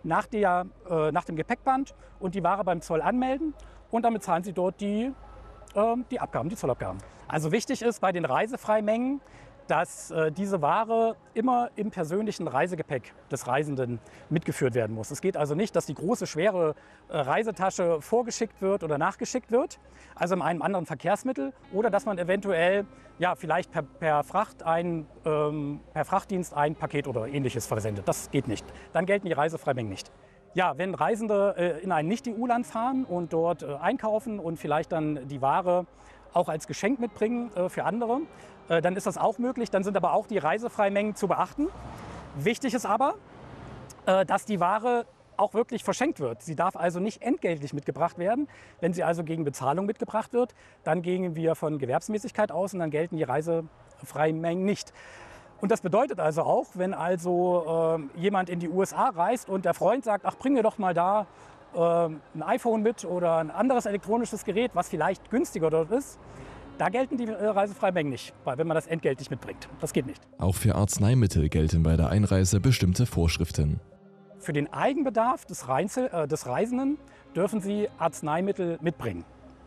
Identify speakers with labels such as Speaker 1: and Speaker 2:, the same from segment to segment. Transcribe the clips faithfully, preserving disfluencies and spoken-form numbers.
Speaker 1: nach, der, äh, nach dem Gepäckband und die Ware beim Zoll anmelden und damit zahlen Sie dort die, äh, die Abgaben, die Zollabgaben. Also wichtig ist bei den Reisefreimengen, dass äh, diese Ware immer im persönlichen Reisegepäck des Reisenden mitgeführt werden muss. Es geht also nicht, dass die große, schwere äh, Reisetasche vorgeschickt wird oder nachgeschickt wird, also in einem anderen Verkehrsmittel, oder dass man eventuell ja, vielleicht per, per, Fracht ein, ähm, per Frachtdienst ein Paket oder Ähnliches versendet. Das geht nicht. Dann gelten die Reisefreimengen nicht. Ja, wenn Reisende äh, in ein Nicht-E U-Land fahren und dort äh, einkaufen und vielleicht dann die Ware auch als Geschenk mitbringen äh, für andere, äh, dann ist das auch möglich. Dann sind aber auch die Reisefreimengen zu beachten. Wichtig ist aber, äh, dass die Ware auch wirklich verschenkt wird. Sie darf also nicht entgeltlich mitgebracht werden. Wenn sie also gegen Bezahlung mitgebracht wird, dann gehen wir von Gewerbsmäßigkeit aus und dann gelten die Reisefreimengen nicht. Und das bedeutet also auch, wenn also äh, jemand in die U S A reist und der Freund sagt, ach, bring mir doch mal da äh, ein iPhone mit oder ein anderes elektronisches Gerät, was vielleicht günstiger dort ist, da gelten die äh, Reisefreimengen nicht, weil wenn man das entgeltlich mitbringt. Das geht nicht.
Speaker 2: Auch für Arzneimittel gelten bei der Einreise bestimmte Vorschriften.
Speaker 1: Für den Eigenbedarf des, Reinzel, äh, des Reisenden dürfen Sie Arzneimittel mitbringen.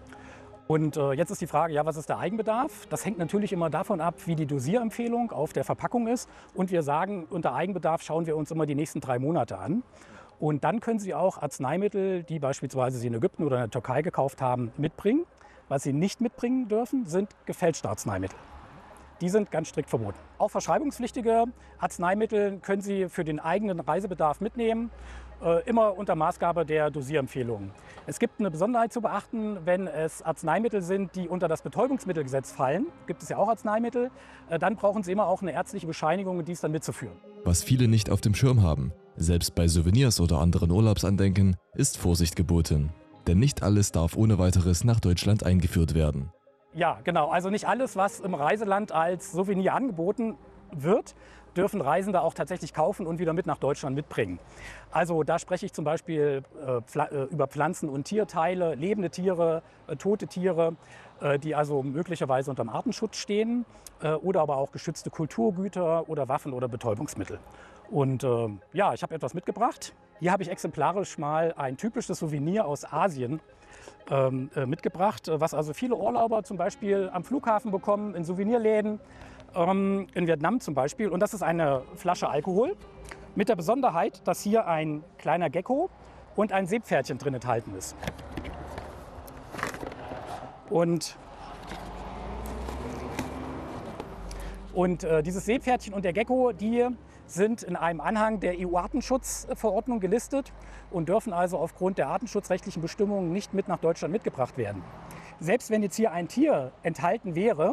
Speaker 1: Und äh, jetzt ist die Frage, ja, was ist der Eigenbedarf? Das hängt natürlich immer davon ab, wie die Dosierempfehlung auf der Verpackung ist. Und wir sagen, unter Eigenbedarf schauen wir uns immer die nächsten drei Monate an. Und dann können Sie auch Arzneimittel, die beispielsweise Sie in Ägypten oder in der Türkei gekauft haben, mitbringen. Was Sie nicht mitbringen dürfen, sind gefälschte Arzneimittel. Die sind ganz strikt verboten. Auch verschreibungspflichtige Arzneimittel können Sie für den eigenen Reisebedarf mitnehmen, äh, immer unter Maßgabe der Dosierempfehlungen. Es gibt eine Besonderheit zu beachten, wenn es Arzneimittel sind, die unter das Betäubungsmittelgesetz fallen, gibt es ja auch Arzneimittel, äh, dann brauchen Sie immer auch eine ärztliche Bescheinigung, dies dann mitzuführen.
Speaker 2: Was viele nicht auf dem Schirm haben, selbst bei Souvenirs oder anderen Urlaubsandenken, ist Vorsicht geboten. Denn nicht alles darf ohne weiteres nach Deutschland eingeführt werden.
Speaker 1: Ja, genau. Also nicht alles, was im Reiseland als Souvenir angeboten wird, dürfen Reisende auch tatsächlich kaufen und wieder mit nach Deutschland mitbringen. Also da spreche ich zum Beispiel äh, Pfl- äh, über Pflanzen- und Tierteile, lebende Tiere, äh, tote Tiere, äh, die also möglicherweise unter dem Artenschutz stehen, äh, oder aber auch geschützte Kulturgüter oder Waffen oder Betäubungsmittel. Und äh, ja, ich habe etwas mitgebracht. Hier habe ich exemplarisch mal ein typisches Souvenir aus Asien ähm, äh, mitgebracht, was also viele Urlauber zum Beispiel am Flughafen bekommen, in Souvenirläden, ähm, in Vietnam zum Beispiel. Und das ist eine Flasche Alkohol mit der Besonderheit, dass hier ein kleiner Gecko und ein Seepferdchen drin enthalten ist. Und, und äh, dieses Seepferdchen und der Gecko, die sind in einem Anhang der E U-Artenschutzverordnung gelistet und dürfen also aufgrund der artenschutzrechtlichen Bestimmungen nicht mit nach Deutschland mitgebracht werden. Selbst wenn jetzt hier ein Tier enthalten wäre,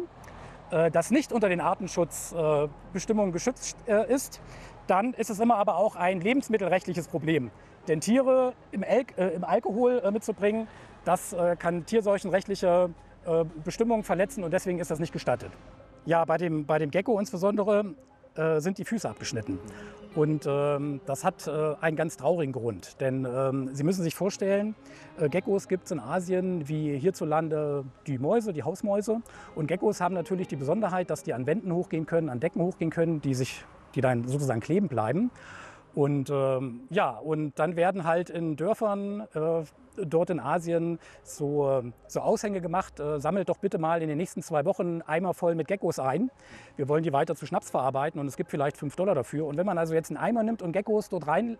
Speaker 1: das nicht unter den Artenschutzbestimmungen geschützt ist, dann ist es immer aber auch ein lebensmittelrechtliches Problem. Denn Tiere im, El äh, im Alkohol äh, mitzubringen, das äh, kann tierseuchenrechtliche äh, Bestimmungen verletzen und deswegen ist das nicht gestattet. Ja, bei dem, bei dem Gecko insbesondere äh, sind die Füße abgeschnitten. Und ähm, das hat äh, einen ganz traurigen Grund. Denn ähm, Sie müssen sich vorstellen, äh, Geckos gibt es in Asien wie hierzulande die Mäuse, die Hausmäuse. Und Geckos haben natürlich die Besonderheit, dass die an Wänden hochgehen können, an Decken hochgehen können, die, sich, die dann sozusagen kleben bleiben. Und ähm, ja, und dann werden halt in Dörfern äh, dort in Asien so, so Aushänge gemacht, äh, sammelt doch bitte mal in den nächsten zwei Wochen Eimer voll mit Geckos ein. Wir wollen die weiter zu Schnaps verarbeiten und es gibt vielleicht fünf Dollar dafür. Und wenn man also jetzt einen Eimer nimmt und Geckos dort rein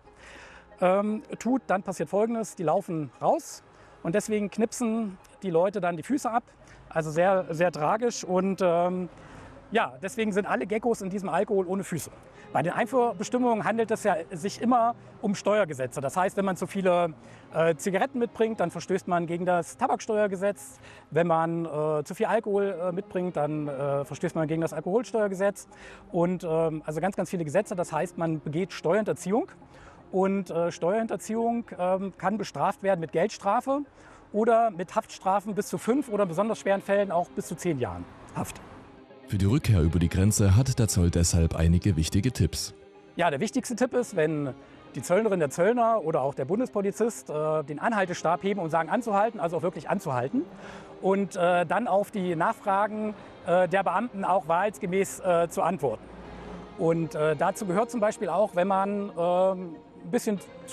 Speaker 1: ähm, tut, dann passiert Folgendes, die laufen raus und deswegen knipsen die Leute dann die Füße ab. Also sehr, sehr tragisch und ähm, ja, deswegen sind alle Geckos in diesem Alkohol ohne Füße. Bei den Einfuhrbestimmungen handelt es ja sich immer um Steuergesetze. Das heißt, wenn man zu viele äh, Zigaretten mitbringt, dann verstößt man gegen das Tabaksteuergesetz. Wenn man äh, zu viel Alkohol äh, mitbringt, dann äh, verstößt man gegen das Alkoholsteuergesetz. Und ähm, also ganz, ganz viele Gesetze. Das heißt, man begeht Steuerhinterziehung. Und äh, Steuerhinterziehung äh, kann bestraft werden mit Geldstrafe oder mit Haftstrafen bis zu fünf oder in besonders schweren Fällen auch bis zu zehn Jahren Haft.
Speaker 2: Für die Rückkehr über die Grenze hat der Zoll deshalb einige wichtige Tipps.
Speaker 1: Ja, der wichtigste Tipp ist, wenn die Zöllnerin, der Zöllner oder auch der Bundespolizist äh, den Anhaltestab heben und sagen anzuhalten, also auch wirklich anzuhalten. Und äh, dann auf die Nachfragen äh, der Beamten auch wahrheitsgemäß äh, zu antworten. Und äh, dazu gehört zum Beispiel auch, wenn man äh, ein bisschen